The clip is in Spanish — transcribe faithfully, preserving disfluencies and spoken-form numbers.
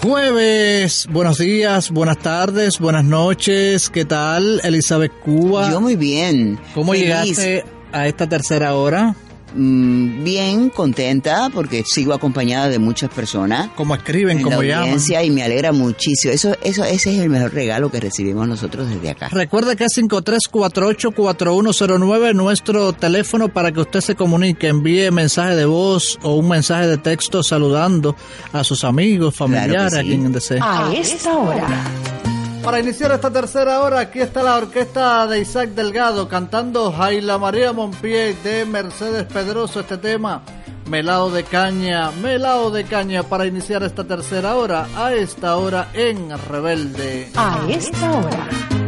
Jueves, buenos días, buenas tardes, buenas noches, ¿qué tal, Elizabeth Cuba? Yo muy bien. ¿Cómo Feliz. Llegaste a esta tercera hora? Mm, bien, contenta, porque sigo acompañada de muchas personas. Como escriben, como llaman. Y me alegra muchísimo. Eso, eso, ese es el mejor regalo que recibimos nosotros desde acá. Recuerde que es cinco tres cuatro ocho cuatro uno cero nueve nuestro teléfono para que usted se comunique, envíe mensaje de voz o un mensaje de texto saludando a sus amigos, familiares, claro sí. a quien desee. A esta hora. Para iniciar esta tercera hora, aquí está la orquesta de Isaac Delgado cantando Jaila María Monpié de Mercedes Pedroso, este tema, Melao de Caña, Melao de Caña, para iniciar esta tercera hora, a esta hora en Rebelde. A esta hora.